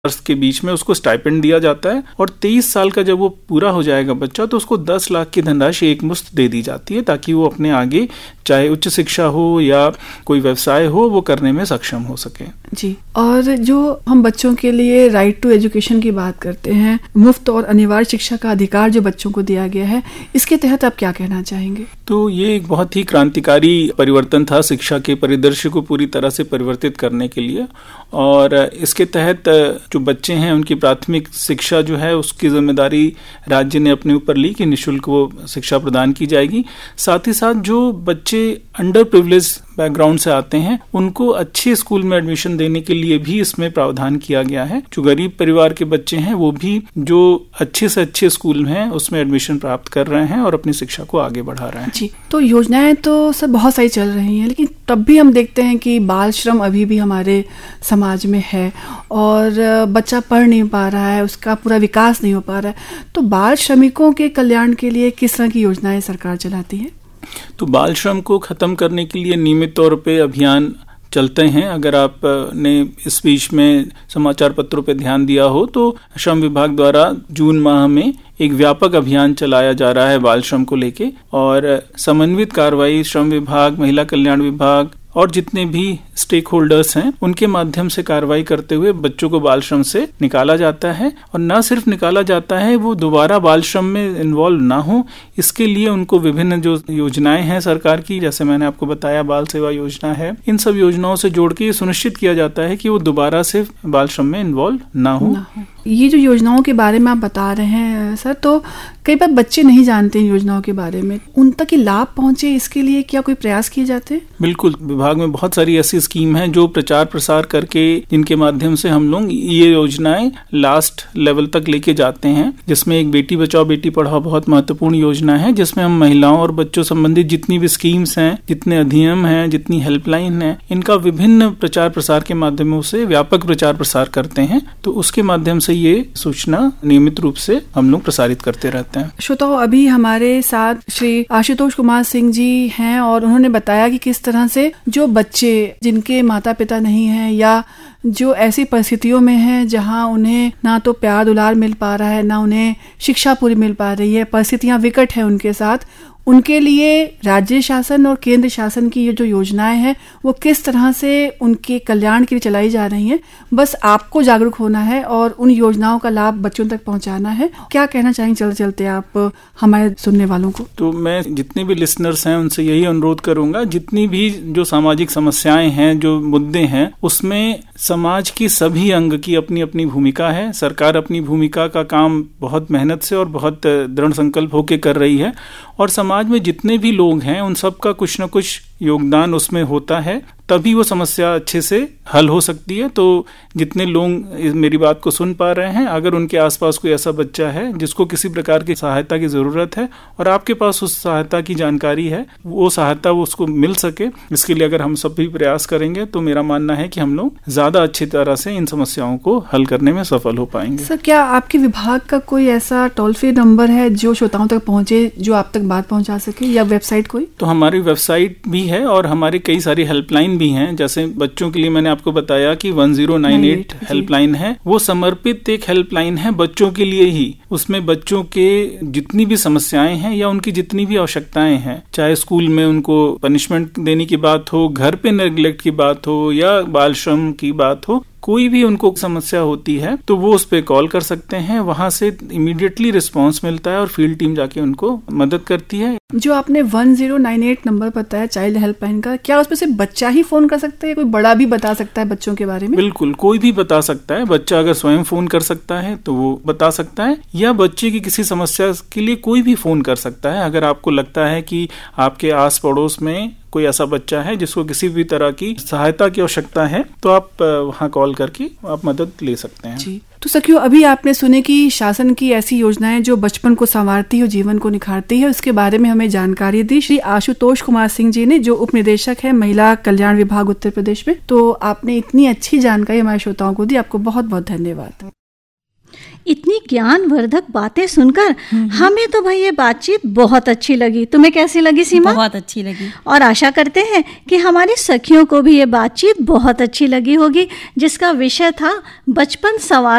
के बीच में उसको स्टाइपेंड दिया जाता है और 23 साल का जब वो पूरा हो जाएगा बच्चा तो उसको 10 लाख की धनराशि एक मुश्त दे दी जाती है ताकि वो अपने आगे चाहे उच्च शिक्षा हो या कोई व्यवसाय हो वो करने में सक्षम हो सके। जी, और जो हम बच्चों के लिए राइट टू एजुकेशन की बात करते हैं, मुफ्त और अनिवार्य शिक्षा का अधिकार जो बच्चों को दिया गया है, इसके तहत आप क्या कहना चाहेंगे? तो ये एक बहुत ही क्रांतिकारी परिवर्तन था शिक्षा के परिदृश्य को पूरी तरह से परिवर्तित करने के लिए। और इसके तहत जो बच्चे हैं उनकी प्राथमिक शिक्षा जो है उसकी जिम्मेदारी राज्य ने अपने ऊपर ली कि निःशुल्क वो शिक्षा प्रदान की जाएगी। साथ ही साथ जो बच्चे अंडर प्रिविलेज बैकग्राउंड से आते हैं उनको अच्छे स्कूल में एडमिशन देने के लिए भी इसमें प्रावधान किया गया है। जो गरीब परिवार के बच्चे हैं वो भी जो अच्छे से अच्छे स्कूल हैं उसमें एडमिशन प्राप्त कर रहे हैं और अपनी शिक्षा को आगे बढ़ा रहे हैं। जी, तो योजनाएं तो सब बहुत सारी चल रही हैं, लेकिन तब भी हम देखते हैं कि बाल श्रम अभी भी हमारे समाज में है और बच्चा पढ़ नहीं पा रहा है, उसका पूरा विकास नहीं हो पा रहा है। तो बाल श्रमिकों के कल्याण के लिए किस तरह की योजनाएं सरकार चलाती है? तो बाल श्रम को खत्म करने के लिए नियमित तौर पे अभियान चलते हैं। अगर आपने इस बीच में समाचार पत्रों पे ध्यान दिया हो तो श्रम विभाग द्वारा जून माह में एक व्यापक अभियान चलाया जा रहा है बाल श्रम को लेके और समन्वित कार्रवाई श्रम विभाग, महिला कल्याण विभाग और जितने भी स्टेक होल्डर्स हैं उनके माध्यम से कार्रवाई करते हुए बच्चों को बाल श्रम से निकाला जाता है। और न सिर्फ निकाला जाता है, वो दोबारा बाल श्रम में इन्वॉल्व ना हो इसके लिए उनको विभिन्न जो योजनाएं हैं सरकार की, जैसे मैंने आपको बताया बाल सेवा योजना है, इन सब योजनाओं से जोड़ के ये सुनिश्चित किया जाता है कि वो दोबारा से बाल श्रम में इन्वॉल्व ना हो। ये जो योजनाओं के बारे में आप बता रहे हैं सर, तो कई बार बच्चे नहीं जानते इन योजनाओं के बारे में, उन तक लाभ पहुंचे इसके लिए क्या कोई प्रयास किए जाते हैं? बिल्कुल, विभाग में बहुत सारी ऐसी स्कीम है जो प्रचार प्रसार करके जिनके माध्यम से हम लोग ये योजनाएं लास्ट लेवल तक लेके जाते हैं। जिसमें एक बेटी बचाओ बेटी पढ़ाओ बहुत महत्वपूर्ण योजना है, जिसमें हम महिलाओं और बच्चों संबंधित जितनी भी स्कीम्स हैं, जितने अधिनियम हैं, जितनी हेल्पलाइन है, इनका विभिन्न प्रचार प्रसार के माध्यमों से व्यापक प्रचार प्रसार करते हैं। तो उसके माध्यम से ये सूचना नियमित रूप से हम लोग प्रसारित करते रहते हैं। श्रोताओं, अभी हमारे साथ श्री आशुतोष कुमार सिंह जी हैं और उन्होंने बताया कि किस तरह से जो बच्चे जिनके माता पिता नहीं हैं या जो ऐसी परिस्थितियों में हैं जहां उन्हें ना तो प्यार दुलार मिल पा रहा है, ना उन्हें शिक्षा पूरी मिल पा रही है, परिस्थितियां विकट है उनके साथ, उनके लिए राज्य शासन और केंद्र शासन की ये जो योजनाएं हैं वो किस तरह से उनके कल्याण के लिए चलाई जा रही हैं। बस आपको जागरूक होना है और उन योजनाओं का लाभ बच्चों तक पहुंचाना है। क्या कहना चाहेंगे चलते चलते आप हमारे सुनने वालों को? तो मैं जितने भी लिसनर्स हैं उनसे यही अनुरोध करूंगा, जितनी भी जो सामाजिक समस्याएं हैं, जो मुद्दे हैं, उसमें समाज की सभी अंग की अपनी अपनी भूमिका है। सरकार अपनी भूमिका का काम बहुत मेहनत से और बहुत दृढ़ संकल्प होकर कर रही है और समाज में जितने भी लोग हैं उन सब का कुछ न कुछ योगदान उसमें होता है, तभी वो समस्या अच्छे से हल हो सकती है। तो जितने लोग मेरी बात को सुन पा रहे हैं, अगर उनके आसपास कोई ऐसा बच्चा है जिसको किसी प्रकार की सहायता की जरूरत है और आपके पास उस सहायता की जानकारी है, वो सहायता वो उसको मिल सके, इसके लिए अगर हम सब भी प्रयास करेंगे तो मेरा मानना है कि हम लोग ज्यादा अच्छी तरह से इन समस्याओं को हल करने में सफल हो पाएंगे। सर, क्या आपके विभाग का कोई ऐसा टोल फ्री नंबर है जो श्रोताओं तक पहुंचे, जो आप तक बात पहुंचा सके, या वेबसाइट कोई? तो हमारी वेबसाइट भी है और हमारी कई सारी हेल्पलाइन भी हैं। जैसे बच्चों के लिए मैंने आपको बताया कि 1098 हेल्पलाइन है, वो समर्पित एक हेल्पलाइन है बच्चों के लिए ही। उसमें बच्चों के जितनी भी समस्याएं हैं या उनकी जितनी भी आवश्यकताएं हैं, चाहे स्कूल में उनको पनिशमेंट देने की बात हो, घर पे नेग्लेक्ट की बात हो या बाल श्रम की बात हो, कोई भी उनको समस्या होती है तो वो उस पे कॉल कर सकते हैं। वहां से इमीडिएटली रिस्पांस मिलता है और फील्ड टीम जाके उनको मदद करती है। जो आपने 1098 नंबर बताया चाइल्ड हेल्पलाइन का, क्या उसमें से बच्चा ही फोन कर सकता है, कोई बड़ा भी बता सकता है बच्चों के बारे में? बिल्कुल, कोई भी बता सकता है। बच्चा अगर स्वयं फोन कर सकता है तो वो बता सकता है, या बच्चे की किसी समस्या के लिए कोई भी फोन कर सकता है। अगर आपको लगता है कि आपके आस पड़ोस में कोई ऐसा बच्चा है जिसको किसी भी तरह की सहायता की आवश्यकता है तो आप वहां कॉल करके आप मदद ले सकते हैं। जी, तो सखियों, अभी आपने सुने कि शासन की ऐसी योजनाएं जो बचपन को संवारती है, जीवन को निखारती है, उसके बारे में हमें जानकारी दी श्री आशुतोष कुमार सिंह जी ने, जो उप निदेशक है महिला कल्याण विभाग उत्तर प्रदेश में। तो आपने इतनी अच्छी जानकारी हमारे श्रोताओं को दी, आपको बहुत बहुत धन्यवाद। इतनी ज्ञानवर्धक बातें सुनकर हमें तो भाई ये बातचीत बहुत अच्छी लगी। तुम्हें कैसी लगी सीमा? बहुत अच्छी लगी। और आशा करते हैं कि हमारी सखियों को भी ये बातचीत बहुत अच्छी लगी होगी, जिसका विषय था बचपन सवार